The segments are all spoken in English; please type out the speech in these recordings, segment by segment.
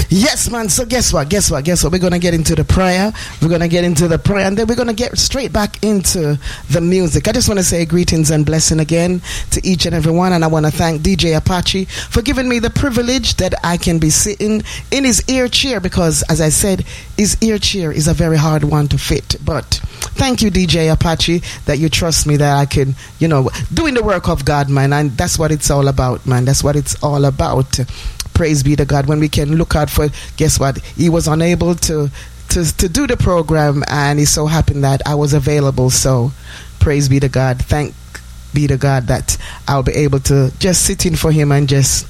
Yes, man. So guess what? We're going to get into the prayer. And then we're going to get straight back into the music. I just want to say greetings and blessing again to each and every one. And I want to thank DJ Apache for giving me the privilege that I can be sitting in his ear chair, because, as I said, his ear chair is a very hard one to fit. But thank you, DJ Apache, that you trust me that I can, doing the work of God, man. And that's what it's all about, man. That's what it's all about. Praise be to God. When we can look out for, guess what? He was unable to do the program, and he's so happy that I was available. So praise be to God. Thank be to God that I'll be able to just sit in for him and just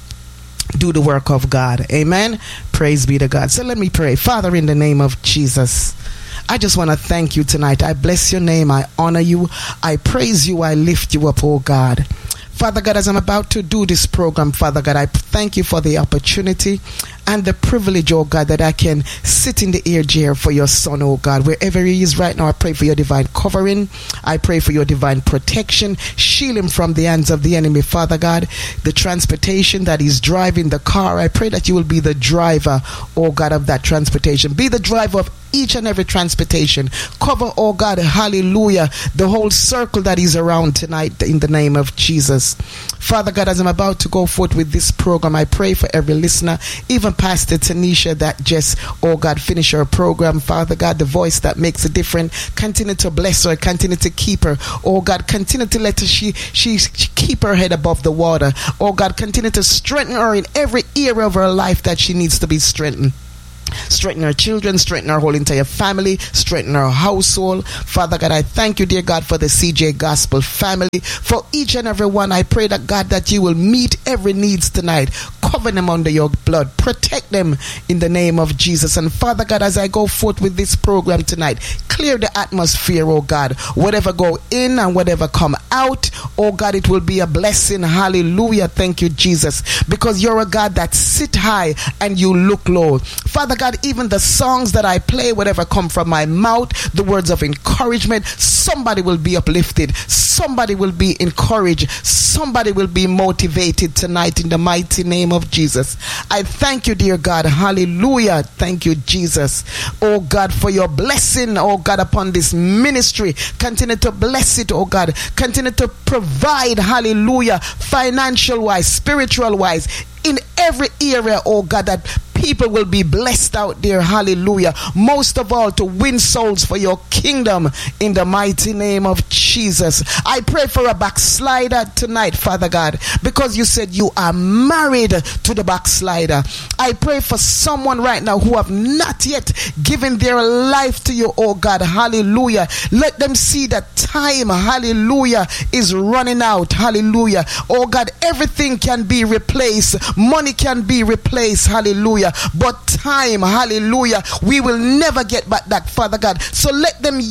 do the work of God. Amen. Praise be to God. So let me pray. Father, in the name of Jesus, I just want to thank you tonight. I bless your name. I honor you. I praise you. I lift you up, oh God. Father God, as I'm about to do this program, Father God, I thank you for the opportunity and the privilege, oh God, that I can sit in the ear chair for your son, oh God. Wherever he is right now, I pray for your divine covering. I pray for your divine protection. Shield him from the hands of the enemy, Father God. The transportation that he's driving, the car, I pray that you will be the driver, oh God, of that transportation. Be the driver of each and every transportation. Cover, oh God, hallelujah, the whole circle that is around tonight in the name of Jesus. Father God, as I'm about to go forth with this program, I pray for every listener, even Pastor Tanisha that just, oh God, finish her program. Father God, the voice that makes a difference, continue to bless her, continue to keep her. Oh God, continue to let her, she keep her head above the water. Oh God, continue to strengthen her in every area of her life that she needs to be strengthened. Strengthen our children, strengthen our whole entire family, strengthen our household. Father God, I thank you, dear God, for the CJ Gospel family. For each and every one, I pray that God, that you will meet every needs tonight. Cover them under your blood. Protect them in the name of Jesus. And Father God, as I go forth with this program tonight, clear the atmosphere, oh God. Whatever go in and whatever come out, oh God, it will be a blessing. Hallelujah. Thank you, Jesus. Because you're a God that sit high and you look low. Father God, even the songs that I play, whatever come from my mouth, the words of encouragement, somebody will be uplifted, somebody will be encouraged, somebody will be motivated tonight in the mighty name of Jesus. I thank you, dear God. Hallelujah. Thank you, Jesus. Oh God, for your blessing, oh God, upon this ministry. Continue to bless it, oh God. Continue to provide, hallelujah, financial wise, spiritual wise, in every area, oh God, that people will be blessed out there. Hallelujah. Most of all, to win souls for your kingdom in the mighty name of Jesus. I pray for a backslider tonight, Father God, because you said you are married to the backslider. I pray for someone right now who have not yet given their life to you, oh God. Hallelujah. Let them see that time, hallelujah, is running out. Hallelujah. Oh God, everything can be replaced. Money can be replaced. Hallelujah. But time, hallelujah, we will never get back that, Father God. So let them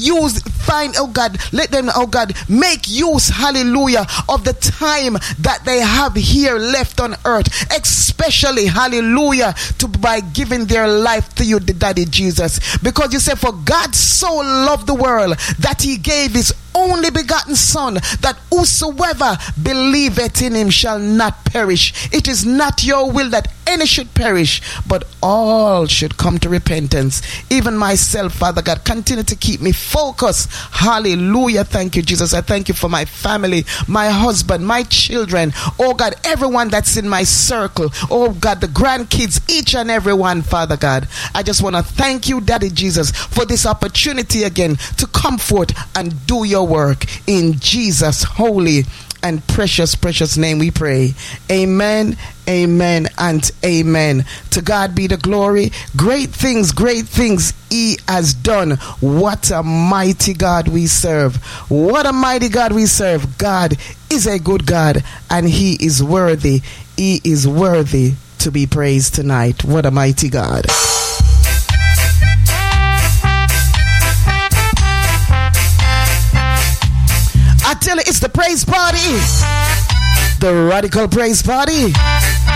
let them, oh God, make use, hallelujah, of the time that they have here left on earth, especially, hallelujah, by giving their life to you, the Daddy Jesus. Because you said, for God so loved the world that he gave his only begotten Son, that whosoever believeth in him shall not perish. It is not your will that any should perish, but all should come to repentance. Even myself, Father God, continue to keep me focused. Hallelujah. Thank you, Jesus. I thank you for my family, my husband, my children. Oh God, everyone that's in my circle. Oh God, the grandkids, each and every one, Father God. I just want to thank you, Daddy Jesus, for this opportunity again to come forth and do your work. In Jesus' holy and precious name we pray. Amen, amen, and amen. To God be the glory. Great things he has done. What a mighty God we serve. What a mighty God we serve. God is a good God, and he is worthy. He is worthy to be praised tonight. What a mighty God. I tell you, it's the praise party. The radical praise party.